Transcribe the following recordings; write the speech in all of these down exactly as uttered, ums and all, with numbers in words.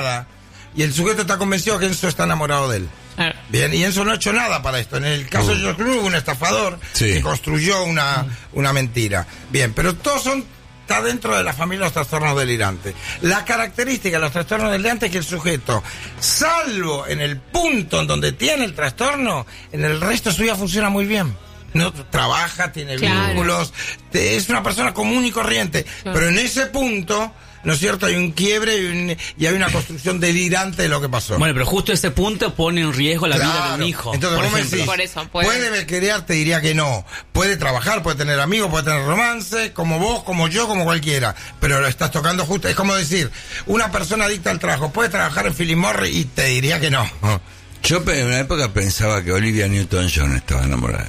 nada, y el sujeto está convencido que Enzo está enamorado de él. Ah. Bien, y Enzo no ha hecho nada para esto. En el caso uh. de George Clooney hubo un estafador sí. que construyó una, una mentira. Bien, pero todos son, está dentro de la familia de los trastornos delirantes. La característica de los trastornos delirantes es que el sujeto, salvo en el punto en donde tiene el trastorno, en el resto de su vida funciona muy bien. No trabaja, tiene claro. vínculos, te, es una persona común y corriente, claro. pero en ese punto, ¿no es cierto? Hay un quiebre y, un, y hay una construcción delirante de lo que pasó. Bueno, pero justo ese punto pone en riesgo la claro. vida de un hijo. Entonces, por vos ejemplo. me decís, por eso, puede. puede crear, te diría que no. Puede trabajar, puede tener amigos, puede tener romance, como vos, como yo, como cualquiera. Pero lo estás tocando justo. Es como decir, una persona adicta al trabajo puede trabajar en Philip Morris y te diría que no. Yo en una época pensaba que Olivia Newton-John estaba enamorada.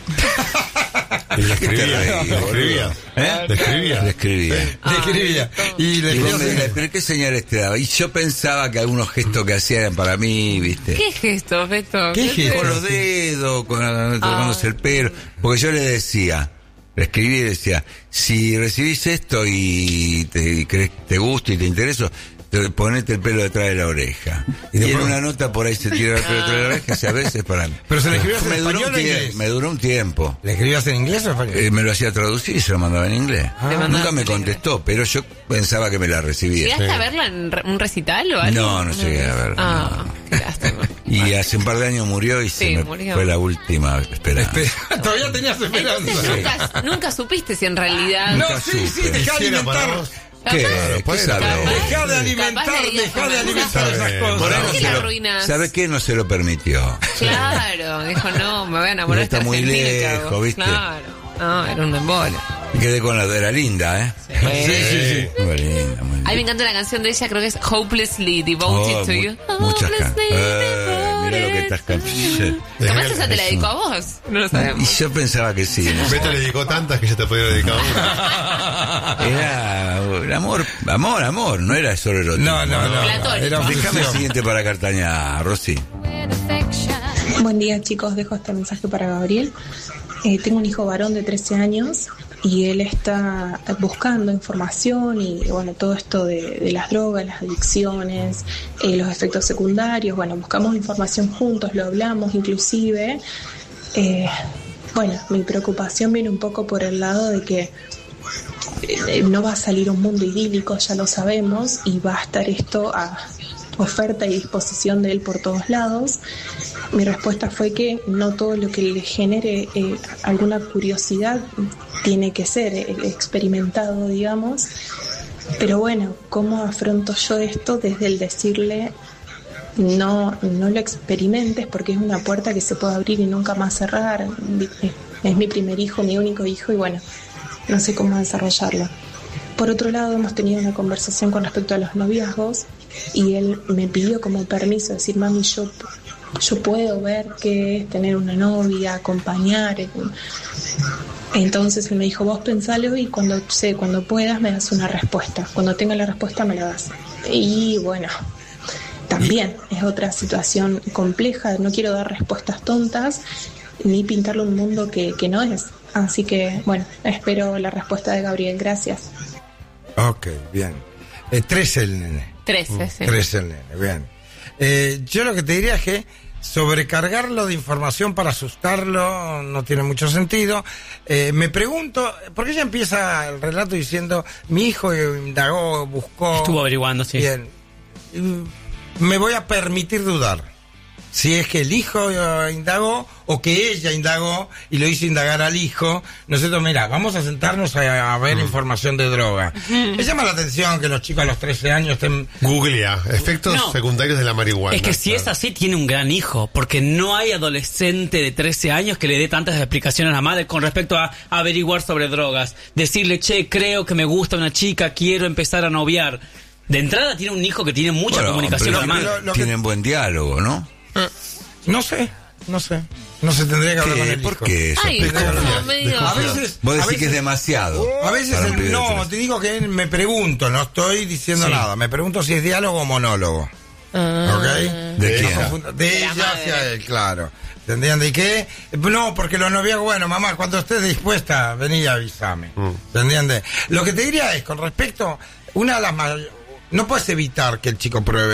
Y le escribía, le escribía, ¿eh? Le escribía, le escribía, le escribía. Y le escribía. Pero qué señales te daba. Y yo pensaba que algunos gestos que hacía eran para mí, ¿viste? ¿Qué gestos, Beto? ¿Qué gestos? Con los dedos, con tocándose el pelo. Porque yo le decía, le escribí y decía, si recibís esto y te, y crees, te gusta y te interesa, ponete el pelo detrás de la oreja. Y, y en una nota por ahí se tira el pelo detrás de la oreja, y a veces para mí. Pero se le escribías en me español duró o inglés. Me duró un tiempo. ¿Le escribías en inglés o en español? Eh, me lo hacía traducir y se lo mandaba en inglés. Ah, nunca me contestó, pero yo pensaba que me la recibía. ¿Llegaste sí. a verla en re- un recital o algo? No, no llegué a verla. Ah, no. qué lástima. Y bueno. hace un par de años murió y sí, se me murió. fue la última esperanza. Esper- Todavía tenías esperanza. Entonces, nunca, nunca supiste si en realidad... No, sí, sí, dejá de alimentar. ¿Qué? ¿Qué sabe? Dejá de alimentar, dejá de alimentar esas cosas. ¿Por no qué la arruinas? ¿Sabe qué? No se lo permitió. Claro, dijo, no, me voy a enamorar de esta está muy Argentina, lejos, ¿viste? Claro, no, era un embole. Quedé con la de era linda, ¿eh? Sí, sí, sí. sí. Muy linda, muy linda. A mí me encanta la canción de ella, creo que es Hopelessly Devoted Oh, to mu- You. muchas can- Hopelessly eh, mira lo que devoted estás to cantando. you. Capaz esa te la dedicó a vos, no lo Y sabemos. yo pensaba que sí. ¿no? Beto le dedicó tantas que ya te podía dedicar una. Era amor, amor, amor, no era solo erotismo. No, no, no. Platónico. Era Déjame el ficción. siguiente para Cartaña, Rosy. Buen día, chicos, dejo este mensaje para Gabriel. Eh, tengo un hijo varón de trece años y él está buscando información y bueno, todo esto de, de las drogas, las adicciones, eh, los efectos secundarios. Bueno, buscamos información juntos, lo hablamos inclusive. Eh, bueno, mi preocupación viene un poco por el lado de que eh, no va a salir un mundo idílico, ya lo sabemos, y va a estar esto a oferta y disposición de él por todos lados. Mi respuesta fue que no todo lo que le genere eh, alguna curiosidad tiene que ser eh, experimentado, digamos. Pero bueno, ¿cómo afronto yo esto desde el decirle no, no lo experimentes porque es una puerta que se puede abrir y nunca más cerrar? Es mi primer hijo, mi único hijo, y bueno, no sé cómo desarrollarlo. Por otro lado, hemos tenido una conversación con respecto a los noviazgos y él me pidió como permiso, decir, mami, yo, yo puedo ver qué es tener una novia, acompañar. Entonces él me dijo, vos pensalo y cuando, sé, cuando puedas me das una respuesta. Cuando tenga la respuesta me la das. Y bueno, también es otra situación compleja. No quiero dar respuestas tontas ni pintarle un mundo que, que no es. Así que, bueno, espero la respuesta de Gabriel. Gracias. Ok, bien. Eh, trece el nene. Trece, sí. Trece el nene, bien. Eh, yo lo que te diría es que sobrecargarlo de información para asustarlo no tiene mucho sentido. Eh, me pregunto, porque ella empieza el relato diciendo, mi hijo indagó, buscó... Estuvo averiguando, sí. Bien. Me voy a permitir dudar. Si es que el hijo indagó o que ella indagó y lo hizo indagar al hijo. Nosotros, mira, vamos a sentarnos a, a ver mm. información de droga. Mm. Me llama la atención que los chicos a los trece años estén... Googlea, efectos no. secundarios de la marihuana. Es que si claro. es así, tiene un gran hijo, porque no hay adolescente de trece años que le dé tantas explicaciones a la madre con respecto a, a averiguar sobre drogas. Decirle, che, creo que me gusta una chica, quiero empezar a noviar. De entrada tiene un hijo que tiene mucha bueno, comunicación con la madre. lo, lo Tienen que... buen diálogo, ¿no? No sé, no sé. No se tendría que hablar con el hijo. ¿Por qué? Ay, no, medio... A veces... Vos decís a veces, que es demasiado. A veces, el, no, te digo que me pregunto, no estoy diciendo sí. nada. Me pregunto si es diálogo o monólogo. Ah. ¿Ok? ¿De quién? No, de, de ella hacia él, claro. ¿Entendían? ¿De qué? No, porque los noviazgos, bueno, mamá, cuando estés dispuesta, vení y avísame. Mm. ¿Entiendes? Lo que te diría es, con respecto, una de las... No puedes evitar que el chico pruebe